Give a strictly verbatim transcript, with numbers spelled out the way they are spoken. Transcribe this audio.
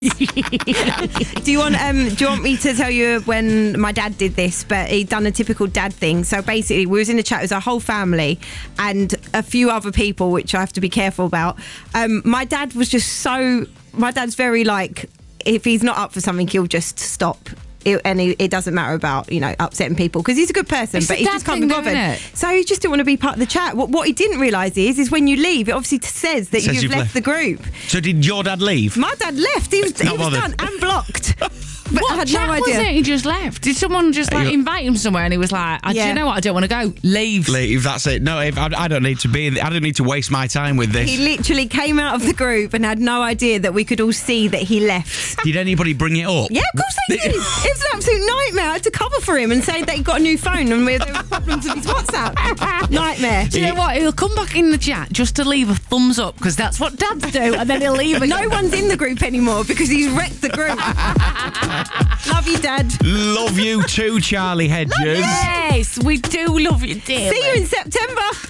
do you want um do you want me to tell you when my dad did this? But he'd done a typical dad thing. So basically we was in a chat, it was our whole family and a few other people, which I have to be careful about. Um my dad was just so my dad's very like, if he's not up for something, he'll just stop. It, and he, it doesn't matter about, you know, upsetting people because he's a good person, it's but he just can't be bothered. So he just didn't want to be part of the chat. What, what he didn't realise is, is when you leave, it obviously says that says you've, you've left, left the group. So did your dad leave? My dad left. He was, he was done and blocked. But what I had chat no idea. was it? He just left. Did someone just like invite him somewhere and he was like, I, Yeah. do you know what? I don't want to go. Leave. Leave. That's it. No, if, I, I don't need to be. In the, I don't need to waste my time with this. He literally came out of the group and had no idea that we could all see that he left. Did anybody bring it up? Yeah, of course they did. It was an absolute nightmare. I had to cover for him and say that he got a new phone and there were problems with his WhatsApp. Nightmare. Do you know what? He'll come back in the chat just to leave a thumbs up because that's what dads do, and then he'll leave again. No one's in the group anymore because he's wrecked the group. Love you, Dad. Love you too, Charlie Hedges. Yes, we do love you, dear. See you in September.